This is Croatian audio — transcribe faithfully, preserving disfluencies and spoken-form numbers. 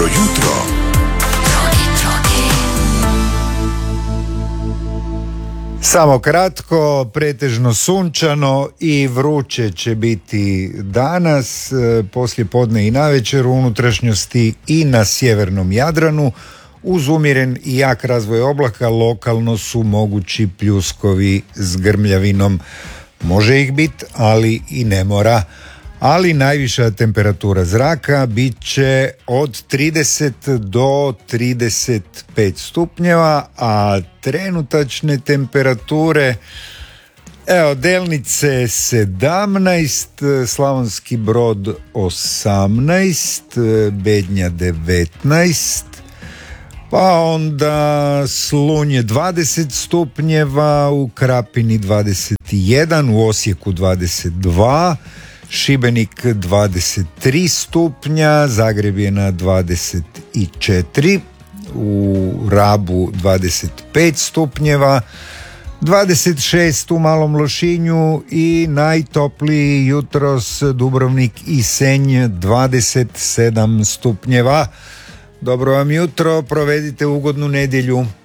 Dobro jutro. Samo kratko, pretežno sunčano i vruće će biti danas, poslije podne i navečer u unutrašnjosti i na sjevernom Jadranu. Uz umjeren i jak razvoj oblaka lokalno su mogući pljuskovi s grmljavinom. Može ih biti, ali i ne mora. Ali najviša temperatura zraka bit će od trideset do trideset pet stupnjeva, a trenutačne temperature, evo, Delnice sedamnaest, Slavonski Brod osamnaest, Bednja devetnaest, pa onda Slunj dvadeset stupnjeva, u Krapini dvadeset jedan, u Osijeku dvadeset dva, Šibenik dvadeset tri stupnja, Zagreb je na dvadeset četiri, u Rabu dvadeset pet stupnjeva, dvadeset šest u Malom Lošinju i najtopliji jutros Dubrovnik i Senj dvadeset sedam stupnjeva. Dobro vam jutro, provedite ugodnu nedjelju.